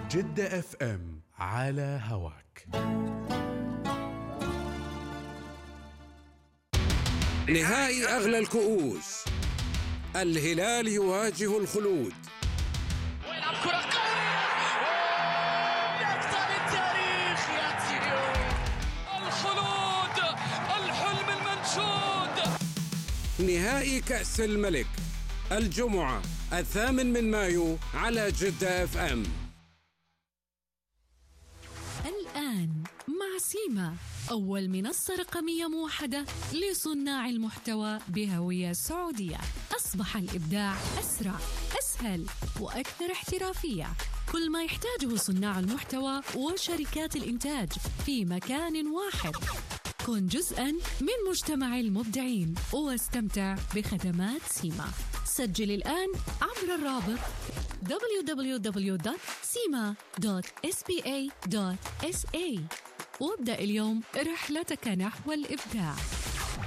جدة اف ام على هواك. نهائي أغلى الكؤوس، الهلال يواجه الخلود. ويلعب كرة قوية، يكتب التاريخ يا تيريو. الخلود، الحلم المنشود. نهائي كأس الملك الجمعة 8 مايو على جدة اف ام. الآن مع سيما، أول منصة رقمية موحدة لصناع المحتوى بهوية سعودية. أصبح الإبداع أسرع، أسهل وأكثر احترافية. كل ما يحتاجه صناع المحتوى وشركات الإنتاج في مكان واحد. كن جزءاً من مجتمع المبدعين واستمتع بخدمات سيما. سجل الآن عبر الرابط www.sima.spa.sa وابدأ اليوم رحلتك نحو الإبداع.